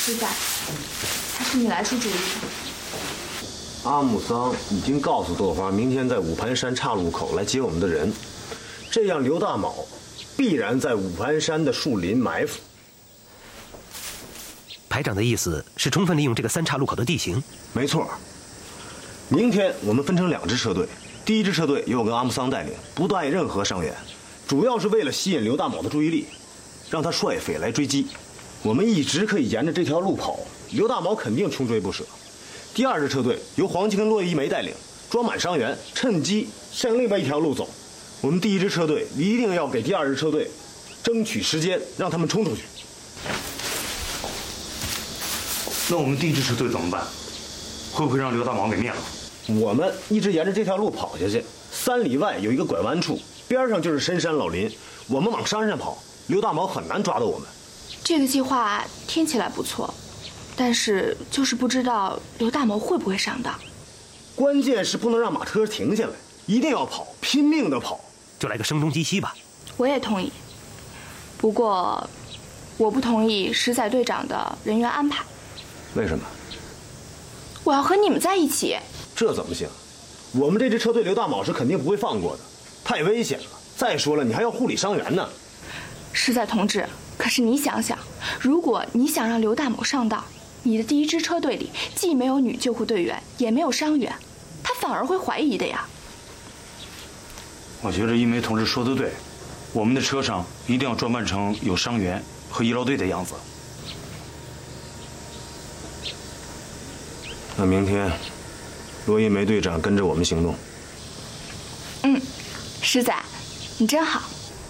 实在，还是你来出主意。 阿姆桑已经告诉豆花，明天在五盘山岔路口来接我们的人，这样刘大卯必然在五盘山的树林埋伏。 排长的意思是充分利用这个三岔路口的地形。 没错。明天我们分成2支车队，第1支车队由我跟阿姆桑带领，不带任何伤员，主要是为了吸引刘大卯的注意力，让他率匪来追击。我们一直可以沿着这条路跑，刘大卯肯定穷追不舍。第2支车队由黄金跟骆一梅带领，装满伤员，趁机向另外一条路走。我们第1支车队一定要给第2支车队争取时间，让他们冲出去。 那我们第1支车队怎么办？会不会让刘大毛给灭了？ 我们一直沿着这条路跑下去，3里外有一个拐弯处，边上就是深山老林。我们往山上跑，刘大毛很难抓到我们。 这个计划听起来不错，但是就是不知道刘大毛会不会上当。 关键是不能让马车停下来，一定要跑，拼命的跑。 就来个声东击西吧。 我也同意，不过我不同意石仔队长的人员安排。 为什么？ 我要和你们在一起。 这怎么行？我们这支车队刘大卯是肯定不会放过的，太危险了。再说了，你还要护理伤员呢。 石仔同志，可是你想想，如果你想让刘大某上当，你的第1支车队里既没有女救护队员，也没有伤员，他反而会怀疑的呀。 我觉得一梅同志说的对，我们的车上一定要装扮成有伤员和医疗队的样子。 那明天，罗一梅队长跟着我们行动。 石仔，你真好。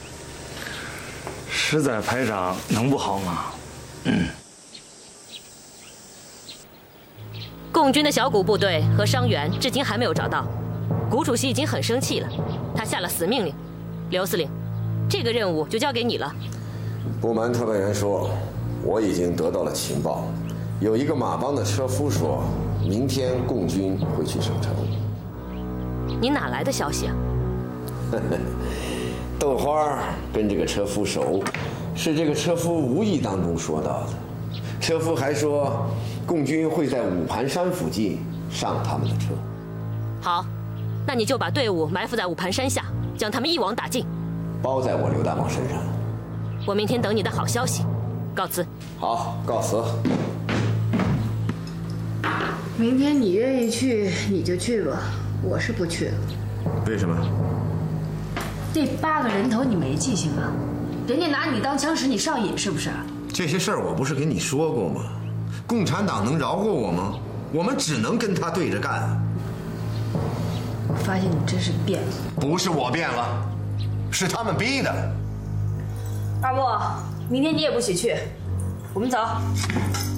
石仔排长能不好吗？ 共军的小股部队和伤员至今还没有找到，谷主席已经很生气了，他下了死命令。刘司令，这个任务就交给你了。 不瞒特派员说，我已经得到了情报，有一个马帮的车夫说，明天共军会去省城。 你哪来的消息啊？ 豆花跟这个车夫熟，是这个车夫无意当中说到的。车夫还说，共军会在五盘山附近上他们的车。 好，那你就把队伍埋伏在五盘山下，将他们一网打尽， 包在我刘大茂身上。 我明天等你的好消息。告辞。 好，告辞。 明天你愿意去你就去吧，我是不去了。 为什么？ 那8个人头你没记性啊？人家拿你当枪使你上瘾是不是？ 这些事儿我不是跟你说过吗？共产党能饶过我吗？我们只能跟他对着干。 我发现你真是变了。 不是我变了，是他们逼的。 二木，明天你也不许去，我们走。